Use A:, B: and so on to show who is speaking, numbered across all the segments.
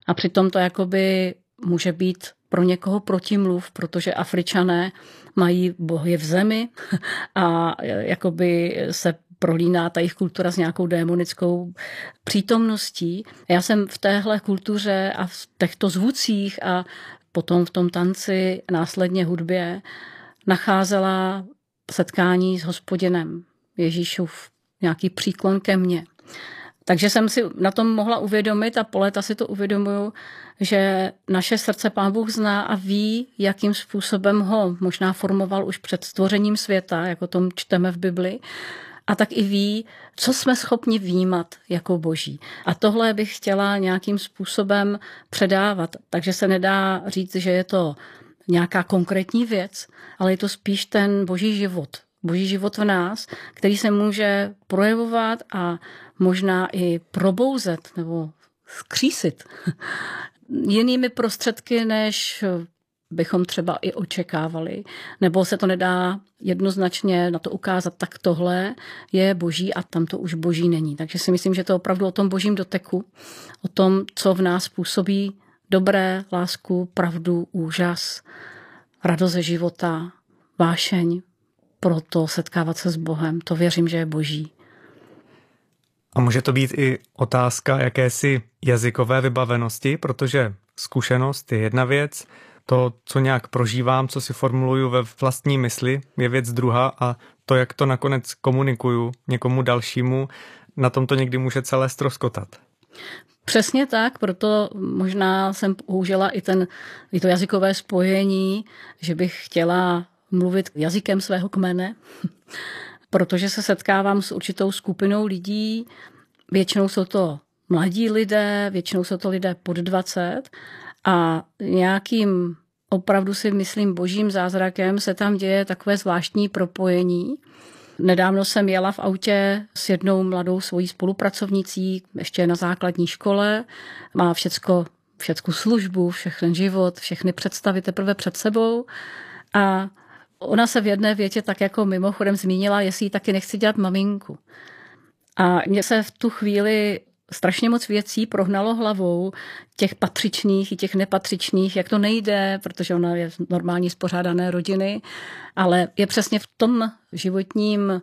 A: A přitom to jakoby může být pro někoho protimluv, protože Afričané mají bohy v zemi a jakoby se prolíná ta jejich kultura s nějakou démonickou přítomností. Já jsem v téhle kultuře a v těchto zvucích a potom v tom tanci, následně hudbě, nacházela setkání s Hospodinem, Ježíšův nějaký příklon ke mně. Takže jsem si na tom mohla uvědomit a po léta si to uvědomuju, že naše srdce Pán Bůh zná a ví, jakým způsobem ho možná formoval už před stvořením světa, jako tom čteme v Bibli, a tak i ví, co jsme schopni vnímat jako boží. A tohle bych chtěla nějakým způsobem předávat. Takže se nedá říct, že je to nějaká konkrétní věc, ale je to spíš ten boží život. Boží život v nás, který se může projevovat a možná i probouzet nebo skřísit jinými prostředky, než bychom třeba i očekávali. Nebo se to nedá jednoznačně na to ukázat, tak tohle je boží a tam to už boží není. Takže si myslím, že to je opravdu o tom božím doteku, o tom, co v nás působí dobré, lásku, pravdu, úžas, radost ze života, vášeň, proto setkávat se s Bohem. To věřím, že je boží.
B: A může to být i otázka jakési jazykové vybavenosti, protože zkušenost je jedna věc, to, co nějak prožívám, co si formuluju ve vlastní mysli, je věc druhá a to, jak to nakonec komunikuju někomu dalšímu, na tom to někdy může celé ztroskotat.
A: Přesně tak, proto možná jsem použila i to jazykové spojení, že bych chtěla mluvit jazykem svého kmene, protože se setkávám s určitou skupinou lidí, většinou jsou to mladí lidé, většinou jsou to lidé pod 20 a nějakým opravdu si myslím božím zázrakem se tam děje takové zvláštní propojení. Nedávno jsem jela v autě s jednou mladou svojí spolupracovnicí, ještě na základní škole, má všecko službu, všechny život, všechny představy teprve před sebou a ona se v jedné větě tak jako mimochodem zmínila, jestli jí taky nechci dělat maminku. A mně se v tu chvíli strašně moc věcí prohnalo hlavou, těch patřičných i těch nepatřičných, jak to nejde, protože ona je z normální spořádané rodiny, ale je přesně v tom životním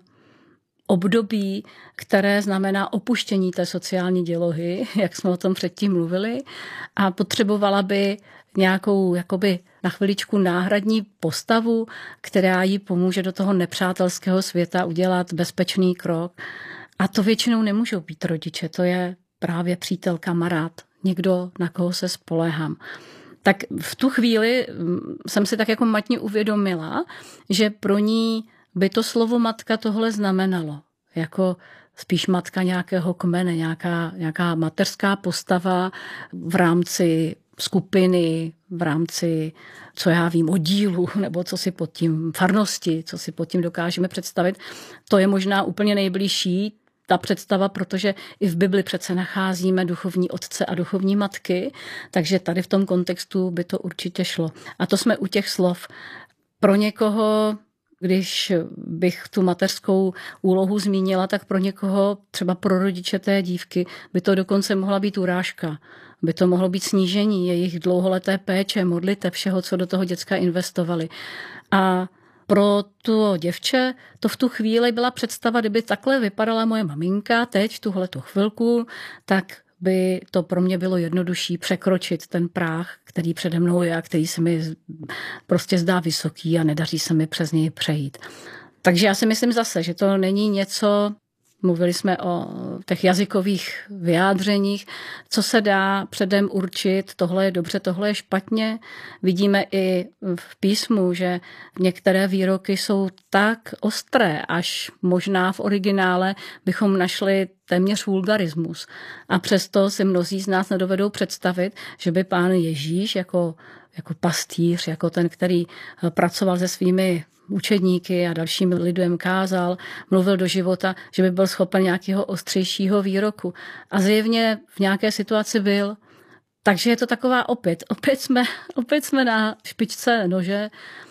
A: období, které znamená opuštění té sociální dělohy, jak jsme o tom předtím mluvili, a potřebovala by nějakou jakoby na chviličku náhradní postavu, která jí pomůže do toho nepřátelského světa udělat bezpečný krok. A to většinou nemůžou být rodiče, to je právě přítel, kamarád, někdo, na koho se spoléhám. Tak v tu chvíli jsem si tak jako matně uvědomila, že pro ní by to slovo matka tohle znamenalo. Jako spíš matka nějakého kmene, nějaká mateřská postava v rámci skupiny, v rámci, co já vím, oddílu, nebo co si pod tím farnosti, co si pod tím dokážeme představit. To je možná úplně nejbližší ta představa, protože i v Bibli přece nacházíme duchovní otce a duchovní matky, takže tady v tom kontextu by to určitě šlo. A to jsme u těch slov. Pro někoho, když bych tu mateřskou úlohu zmínila, tak pro někoho, třeba pro rodiče té dívky, by to dokonce mohla být urážka. By to mohlo být snížení jejich dlouholeté péče, modlitev, všeho, co do toho děcka investovali. A pro to děvče to v tu chvíli byla představa, kdyby takhle vypadala moje maminka teď v tuhletu chvilku, tak by to pro mě bylo jednodušší překročit ten práh, který přede mnou je a který se mi prostě zdá vysoký a nedaří se mi přes něj přejít. Takže já si myslím zase, že to není něco, mluvili jsme o těch jazykových vyjádřeních, co se dá předem určit, tohle je dobře, tohle je špatně. Vidíme i v písmu, že některé výroky jsou tak ostré, až možná v originále bychom našli téměř vulgarismus. A přesto si mnozí z nás nedovedou představit, že by Pán Ježíš jako pastýř, jako ten, který pracoval se svými učedníky a dalšími lidem kázal, mluvil do života, že by byl schopen nějakého ostřejšího výroku. A zjevně v nějaké situaci byl. Takže je to taková opět jsme na špičce nože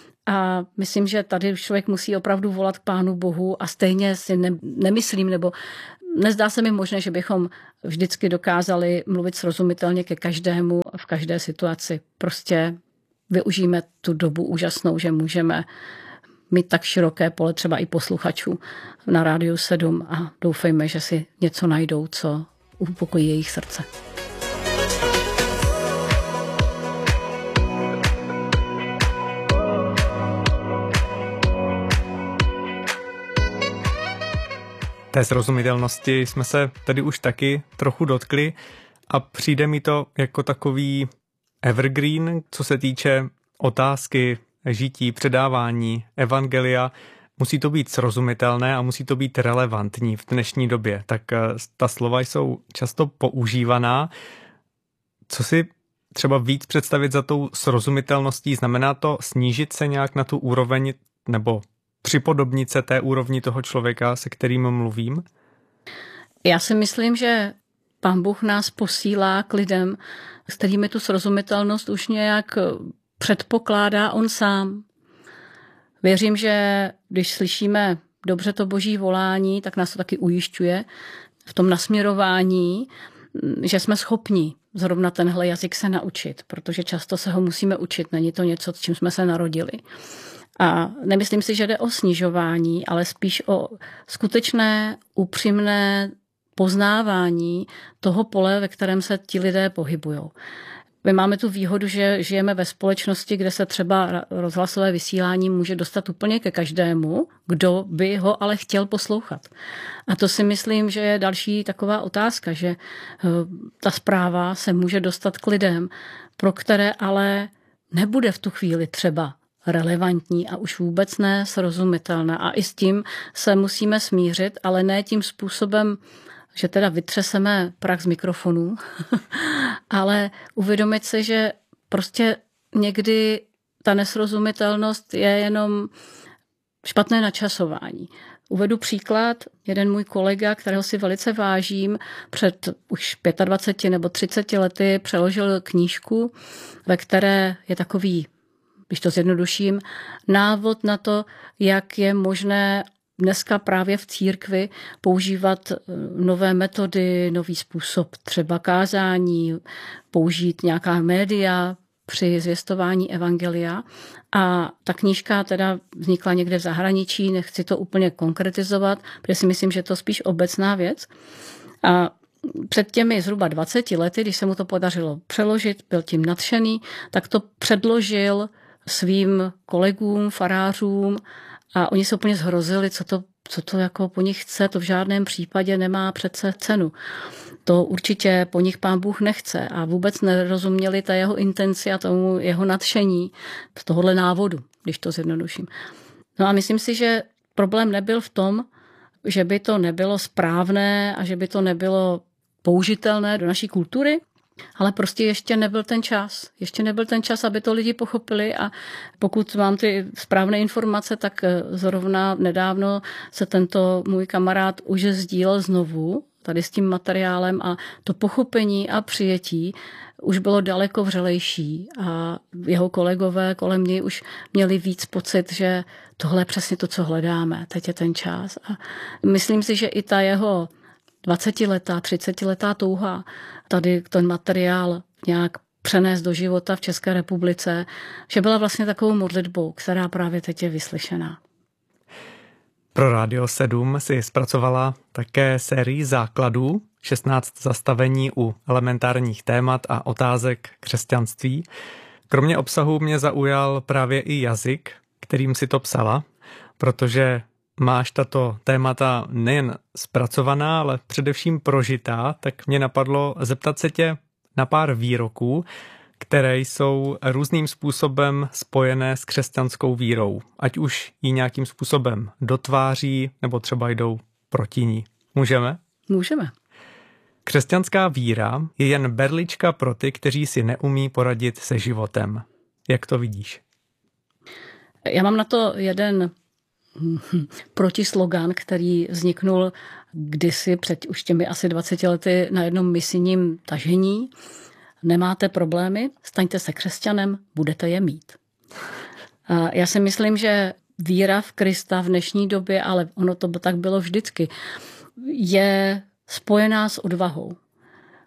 A: a myslím, že tady člověk musí opravdu volat k Pánu Bohu a stejně si nemyslím, nebo nezdá se mi možné, že bychom vždycky dokázali mluvit srozumitelně ke každému v každé situaci. Prostě využijeme tu dobu úžasnou, že můžeme mít tak široké pole třeba i posluchačů na Rádiu 7 a doufejme, že si něco najdou, co upokojí jejich srdce.
B: Té srozumitelnosti jsme se tady už taky trochu dotkli a přijde mi to jako takový evergreen, co se týče otázky žití, předávání evangelia. Musí to být srozumitelné a musí to být relevantní v dnešní době. Tak ta slova jsou často používaná. Co si třeba víc představit za tou srozumitelností? Znamená to snížit se nějak na tu úroveň nebo připodobnit se té úrovni toho člověka, se kterým mluvím?
A: Já si myslím, že Pán Bůh nás posílá k lidem, s kterými tu srozumitelnost už nějak předpokládá on sám. Věřím, že když slyšíme dobře to Boží volání, tak nás to taky ujišťuje v tom nasměrování, že jsme schopni zrovna tenhle jazyk se naučit, protože často se ho musíme učit, není to něco, s čím jsme se narodili. A nemyslím si, že jde o snižování, ale spíš o skutečné, upřímné poznávání toho pole, ve kterém se ti lidé pohybují. My máme tu výhodu, že žijeme ve společnosti, kde se třeba rozhlasové vysílání může dostat úplně ke každému, kdo by ho ale chtěl poslouchat. A to si myslím, že je další taková otázka, že ta zpráva se může dostat k lidem, pro které ale nebude v tu chvíli třeba relevantní a už vůbec ne srozumitelná. A i s tím se musíme smířit, ale ne tím způsobem, že teda vytřeseme prach z mikrofonů, ale uvědomit si, že prostě někdy ta nesrozumitelnost je jenom špatné načasování. Uvedu příklad. Jeden můj kolega, kterého si velice vážím, před už 25 nebo 30 lety přeložil knížku, ve které je takový, když to zjednoduším, návod na to, jak je možné dneska právě v církvi používat nové metody, nový způsob třeba kázání, použít nějaká média při zvěstování evangelia. A ta knížka teda vznikla někde v zahraničí, nechci to úplně konkretizovat, protože si myslím, že je to spíš obecná věc. A před těmi zhruba 20 lety, když se mu to podařilo přeložit, byl tím nadšený, tak to předložil svým kolegům, farářům a oni se úplně zhrozili, co to jako po nich chce, to v žádném případě nemá přece cenu. To určitě po nich Pán Bůh nechce a vůbec nerozuměli ta jeho intenci a tomu jeho nadšení z tohohle návodu, když to zjednoduším. No a myslím si, že problém nebyl v tom, že by to nebylo správné a že by to nebylo použitelné do naší kultury, ale prostě ještě nebyl ten čas. Ještě nebyl ten čas, aby to lidi pochopili a pokud mám ty správné informace, tak zrovna nedávno se tento můj kamarád už sdílel znovu tady s tím materiálem a to pochopení a přijetí už bylo daleko vřelejší a jeho kolegové kolem něj už měli víc pocit, že tohle je přesně to, co hledáme. Teď je ten čas. A myslím si, že i ta jeho 20letá, 30letá touha tady ten materiál nějak přenést do života v České republice, že byla vlastně takovou modlitbou, která právě teď je vyslyšená.
B: Pro Rádio 7 si zpracovala také sérii základů, 16 zastavení u elementárních témat a otázek křesťanství. Kromě obsahu mě zaujal právě i jazyk, kterým si to psala, protože máš tato témata nejen zpracovaná, ale především prožitá, tak mě napadlo zeptat se tě na pár výroků, které jsou různým způsobem spojené s křesťanskou vírou, ať už ji nějakým způsobem dotváří, nebo třeba jdou proti ní. Můžeme?
A: Můžeme.
B: Křesťanská víra je jen berlička pro ty, kteří si neumí poradit se životem. Jak to vidíš?
A: Já mám na to jeden protislogan, který vzniknul kdysi před už těmi asi 20 lety na jednom misijním tažení. Nemáte problémy, staňte se křesťanem, budete je mít. A já si myslím, že víra v Krista v dnešní době, ale ono to tak bylo vždycky, je spojená s odvahou.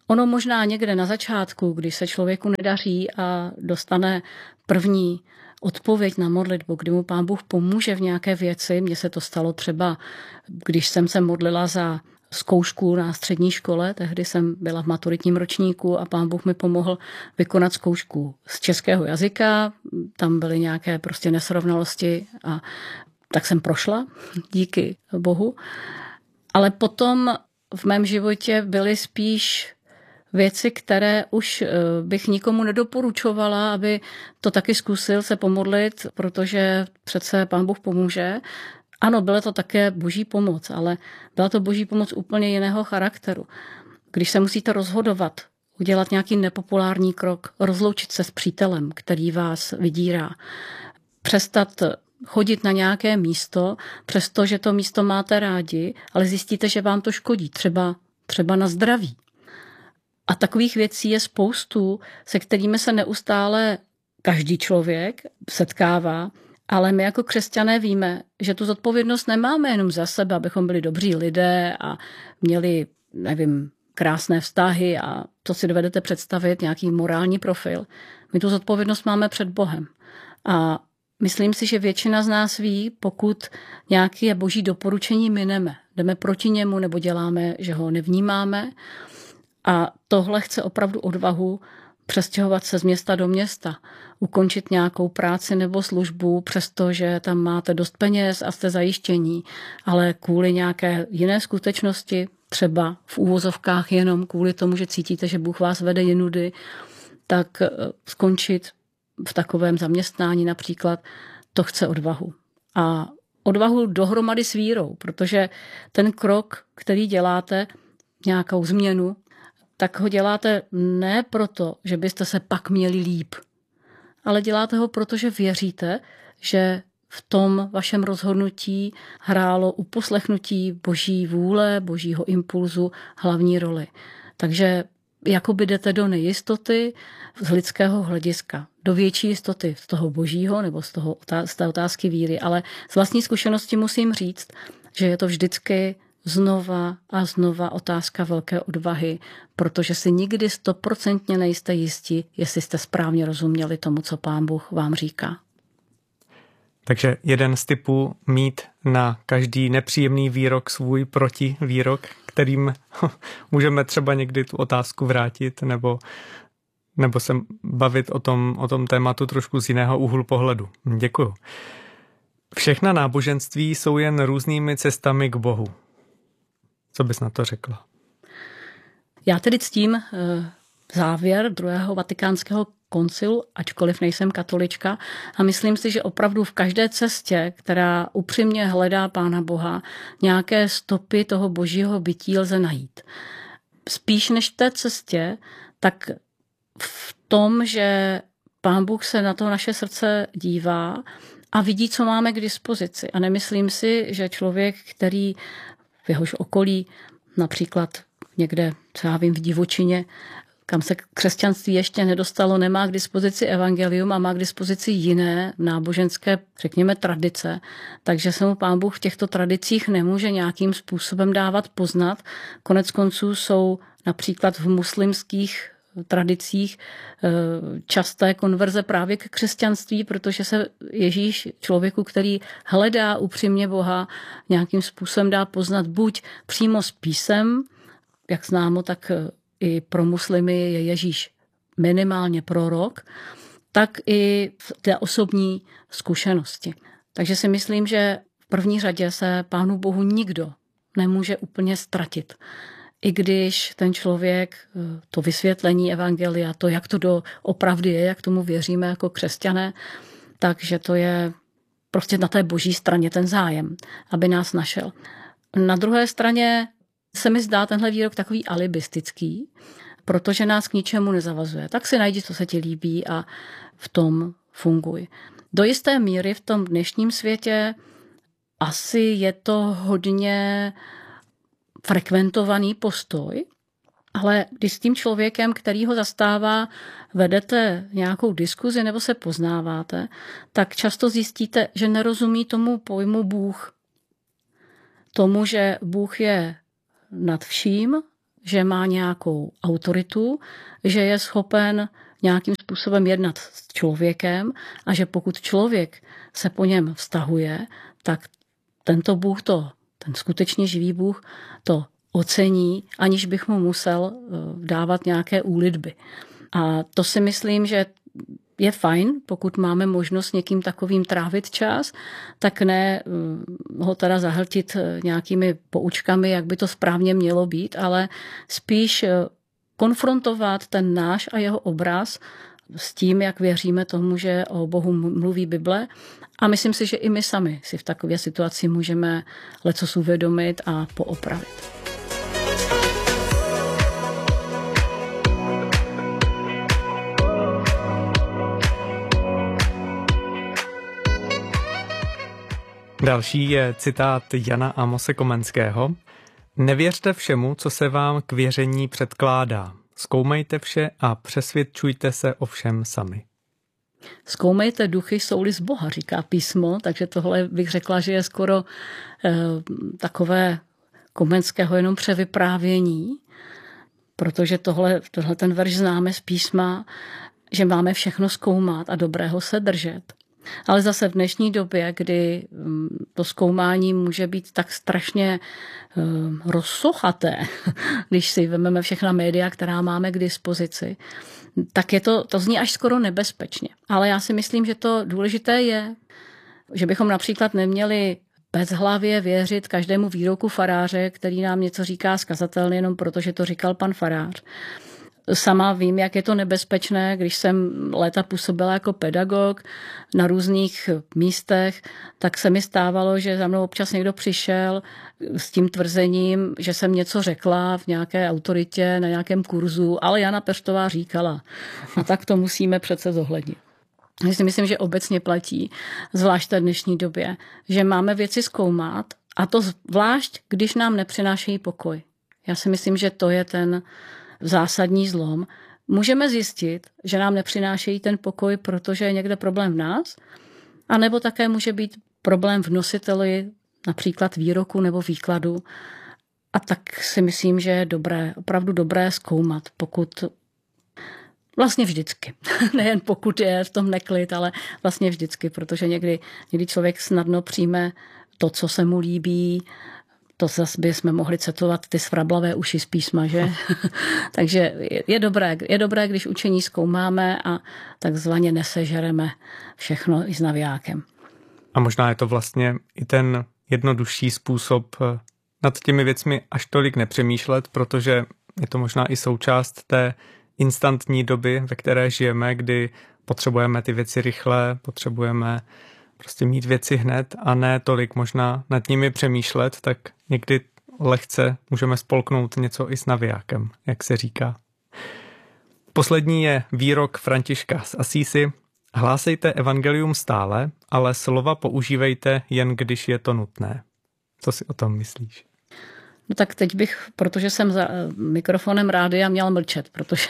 A: Ono možná někde na začátku, když se člověku nedaří a dostane první odpověď na modlitbu, kdy mu Pán Bůh pomůže v nějaké věci. Mně se to stalo třeba, když jsem se modlila za zkoušku na střední škole, tehdy jsem byla v maturitním ročníku a Pán Bůh mi pomohl vykonat zkoušku z českého jazyka. Tam byly nějaké prostě nesrovnalosti a tak jsem prošla, díky Bohu. Ale potom v mém životě byly spíš věci, které už bych nikomu nedoporučovala, aby to taky zkusil se pomodlit, protože přece Pán Bůh pomůže. Ano, byla to také boží pomoc, ale byla to boží pomoc úplně jiného charakteru. Když se musíte rozhodovat, udělat nějaký nepopulární krok, rozloučit se s přítelem, který vás vydírá, přestat chodit na nějaké místo, přestože to místo máte rádi, ale zjistíte, že vám to škodí, třeba na zdraví. A takových věcí je spoustu, se kterými se neustále každý člověk setkává, ale my jako křesťané víme, že tu zodpovědnost nemáme jenom za sebe, abychom byli dobří lidé a měli, nevím, krásné vztahy a to si dovedete představit, nějaký morální profil. My tu zodpovědnost máme před Bohem. A myslím si, že většina z nás ví, pokud nějaké boží doporučení mineme, jdeme proti němu nebo děláme, že ho nevnímáme. A tohle chce opravdu odvahu přestěhovat se z města do města, ukončit nějakou práci nebo službu, přestože tam máte dost peněz a jste zajištění, ale kvůli nějaké jiné skutečnosti, třeba v úvozovkách jenom kvůli tomu, že cítíte, že Bůh vás vede jinudy, tak skončit v takovém zaměstnání například, to chce odvahu. A odvahu dohromady s vírou, protože ten krok, který děláte, nějakou změnu, tak ho děláte ne proto, že byste se pak měli líp, ale děláte ho proto, že věříte, že v tom vašem rozhodnutí hrálo uposlechnutí boží vůle, božího impulzu hlavní roli. Takže jakoby jdete do nejistoty z lidského hlediska, do větší jistoty z toho božího nebo z té otázky víry, ale z vlastní zkušenosti musím říct, že je to vždycky znova a znova otázka velké odvahy, protože si nikdy 100% nejste jistí, jestli jste správně rozuměli tomu, co Pán Bůh vám říká.
B: Takže jeden z typů mít na každý nepříjemný výrok svůj protivýrok, kterým můžeme třeba někdy tu otázku vrátit nebo se bavit o tom tématu trošku z jiného úhlu pohledu. Děkuju. Všechna náboženství jsou jen různými cestami k Bohu. Co bys na to řekla?
A: Já tedy ctím závěr druhého vatikánského koncilu, ačkoliv nejsem katolička, a myslím si, že opravdu v každé cestě, která upřímně hledá Pána Boha, nějaké stopy toho božího bytí lze najít. Spíš než v té cestě, tak v tom, že Pán Bůh se na to naše srdce dívá a vidí, co máme k dispozici. A nemyslím si, že člověk, který v jehož okolí, například někde, co já vím, v divočině, kam se křesťanství ještě nedostalo, nemá k dispozici evangelium a má k dispozici jiné náboženské, řekněme, tradice. Takže se mu Pán Bůh v těchto tradicích nemůže nějakým způsobem dávat poznat. Konec konců jsou například v muslimských tradicích časté konverze právě k křesťanství, protože se Ježíš člověku, který hledá upřímně Boha, nějakým způsobem dá poznat buď přímo z písem, jak známo, tak i pro muslimy je Ježíš minimálně prorok, tak i v té osobní zkušenosti. Takže si myslím, že v první řadě se Pánu Bohu nikdo nemůže úplně ztratit. I když ten člověk, to vysvětlení evangelia, to, jak to doopravdy je, jak tomu věříme jako křesťané, takže to je prostě na té boží straně ten zájem, aby nás našel. Na druhé straně se mi zdá tenhle výrok takový alibistický, protože nás k ničemu nezavazuje. Tak si najdi, co se ti líbí a v tom funguj. Do jisté míry v tom dnešním světě asi je to hodně frekventovaný postoj, ale když s tím člověkem, který ho zastává, vedete nějakou diskuzi nebo se poznáváte, tak často zjistíte, že nerozumí tomu pojmu Bůh. Tomu, že Bůh je nad vším, že má nějakou autoritu, že je schopen nějakým způsobem jednat s člověkem a že pokud člověk se po něm vztahuje, tak tento Bůh ten skutečně živý Bůh to ocení, aniž bych mu musel dávat nějaké úlitby. A to si myslím, že je fajn, pokud máme možnost někým takovým trávit čas, tak ne ho teda zahltit nějakými poučkami, jak by to správně mělo být, ale spíš konfrontovat ten náš a jeho obraz s tím, jak věříme tomu, že o Bohu mluví Bible. A myslím si, že i my sami si v takové situaci můžeme lecos uvědomit a poopravit.
B: Další je citát Jana Amose Komenského. Nevěřte všemu, co se vám k věření předkládá. Zkoumejte vše a přesvědčujte se o všem sami.
A: Zkoumejte duchy, jsou-li z Boha, říká písmo, takže tohle bych řekla, že je skoro takové Komenského jenom převyprávění, protože tohle ten verš známe z písma, že máme všechno zkoumat a dobrého se držet. Ale zase v dnešní době, kdy to zkoumání může být tak strašně rozsochaté, když si vezmeme všechna média, která máme k dispozici, tak to zní až skoro nebezpečně. Ale já si myslím, že to důležité je, že bychom například neměli bezhlavě věřit každému výroku faráře, který nám něco říká zkazatelně, jenom protože to říkal pan farář. Sama vím, jak je to nebezpečné, když jsem léta působila jako pedagog na různých místech, tak se mi stávalo, že za mnou občas někdo přišel s tím tvrzením, že jsem něco řekla v nějaké autoritě, na nějakém kurzu, ale Jana Peštová říkala. A tak to musíme přece zohlednit. Já si myslím, že obecně platí, zvlášť v dnešní době, že máme věci zkoumat a to zvlášť, když nám nepřinášejí pokoj. Já si myslím, že to je ten zásadní zlom. Můžeme zjistit, že nám nepřinášejí ten pokoj, protože je někde problém v nás, anebo také může být problém v nositeli, například výroku nebo výkladu. A tak si myslím, že je dobré, opravdu dobré zkoumat, pokud vlastně vždycky. Nejen pokud je v tom neklid, ale vlastně vždycky, protože někdy člověk snadno přijme to, co se mu líbí. To zase bychom mohli citovat ty svrablavé uši z písma, že? Takže je dobré, když učení zkoumáme a takzvaně nesežereme všechno i s navijákem.
B: A možná je to vlastně i ten jednodušší způsob nad těmi věcmi až tolik nepřemýšlet, protože je to možná i součást té instantní doby, ve které žijeme, kdy potřebujeme ty věci rychle, potřebujeme prostě mít věci hned a ne tolik možná nad nimi přemýšlet, tak někdy lehce můžeme spolknout něco i s navijákem, jak se říká. Poslední je výrok Františka z Asísi. Hlásejte evangelium stále, ale slova používejte jen když je to nutné. Co si o tom myslíš?
A: No tak teď bych, protože jsem za mikrofonem rádia, měl mlčet, protože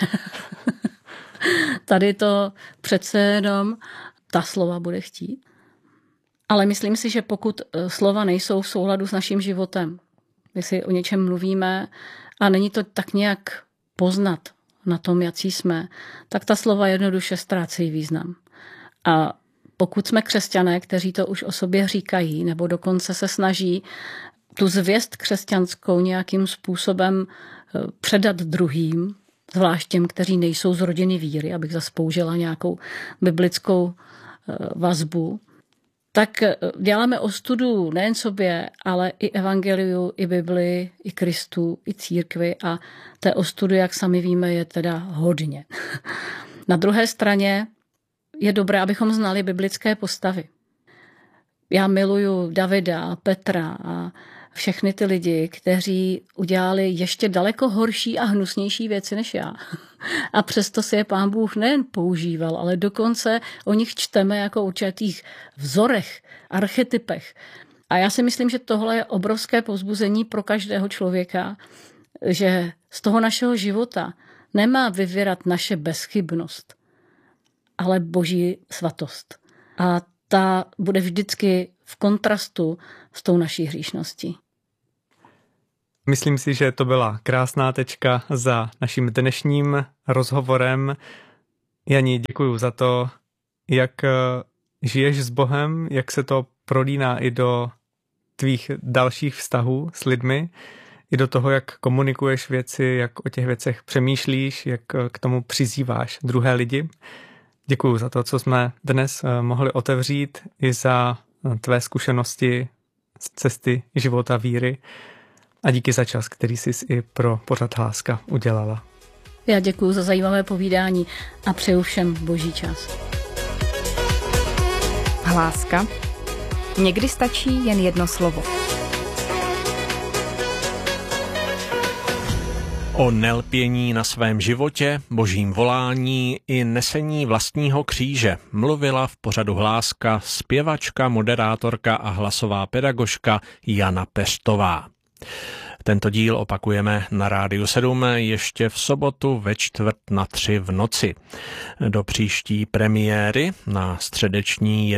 A: tady to přece jenom ta slova bude chtít. Ale myslím si, že pokud slova nejsou v souladu s naším životem, když si o něčem mluvíme a není to tak nějak poznat na tom, jací jsme, tak ta slova jednoduše ztrácejí význam. A pokud jsme křesťané, kteří to už o sobě říkají, nebo dokonce se snaží tu zvěst křesťanskou nějakým způsobem předat druhým, zvlášť těm, kteří nejsou z rodiny víry, abych zase použila nějakou biblickou vazbu, tak děláme ostudu nejen sobě, ale i evangeliu, i Bibli, i Kristu, i církvi a té ostudy, jak sami víme, je teda hodně. Na druhé straně je dobré, abychom znali biblické postavy. Já miluju Davida, Petra a všechny ty lidi, kteří udělali ještě daleko horší a hnusnější věci než já. A přesto si je Pán Bůh nejen používal, ale dokonce o nich čteme jako určitých vzorech, archetypech. A já si myslím, že tohle je obrovské povzbuzení pro každého člověka, že z toho našeho života nemá vyvěrat naše bezchybnost, ale Boží svatost. A ta bude vždycky v kontrastu s tou naší hříšností.
B: Myslím si, že to byla krásná tečka za naším dnešním rozhovorem. Jani, děkuji za to, jak žiješ s Bohem, jak se to prolíná i do tvých dalších vztahů s lidmi, i do toho, jak komunikuješ věci, jak o těch věcech přemýšlíš, jak k tomu přizýváš druhé lidi. Děkuji za to, co jsme dnes mohli otevřít, i za tvé zkušenosti z cesty života víry a díky za čas, který jsi i pro pořad Hláska udělala.
A: Já děkuji za zajímavé povídání a přeju všem boží čas.
C: Hláska. Někdy stačí jen jedno slovo.
D: O nelpění na svém životě, božím volání i nesení vlastního kříže mluvila v pořadu Hláska zpěvačka, moderátorka a hlasová pedagožka Jana Peštová. Tento díl opakujeme na Rádiu 7 ještě v sobotu ve 2:45 v noci. Do příští premiéry na středeční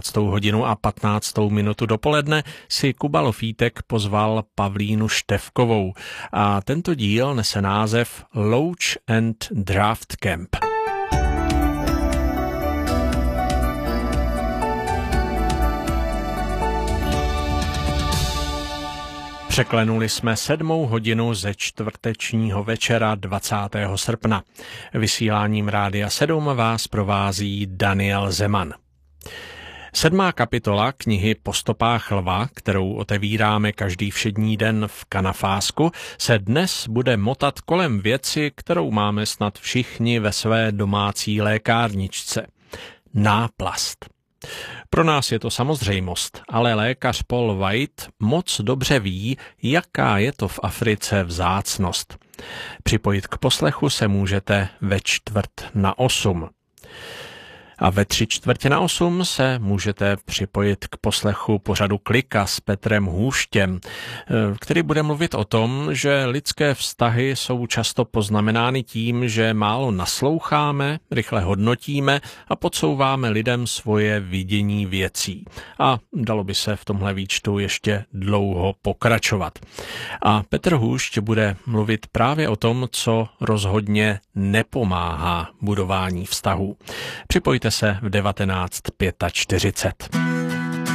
D: 11:15 dopoledne si Kuba Lofítek pozval Pavlínu Števkovou a tento díl nese název Louch and Draft Camp. Překlenuli jsme 7. hodinu ze čtvrtečního večera 20. srpna. Vysíláním Rádia 7 vás provází Daniel Zeman. 7. kapitola knihy Po stopách lva, kterou otevíráme každý všední den v Kanafásku, se dnes bude motat kolem věci, kterou máme snad všichni ve své domácí lékárničce. Náplast. Pro nás je to samozřejmost, ale lékař Paul White moc dobře ví, jaká je to v Africe vzácnost. Připojit k poslechu se můžete ve 7:45. A ve 7:45 se můžete připojit k poslechu pořadu Klika s Petrem Hůštěm, který bude mluvit o tom, že lidské vztahy jsou často poznamenány tím, že málo nasloucháme, rychle hodnotíme a podsouváme lidem svoje vidění věcí. A dalo by se v tomhle výčtu ještě dlouho pokračovat. A Petr Hůšť bude mluvit právě o tom, co rozhodně nepomáhá budování vztahů. Připojte se v 19:45.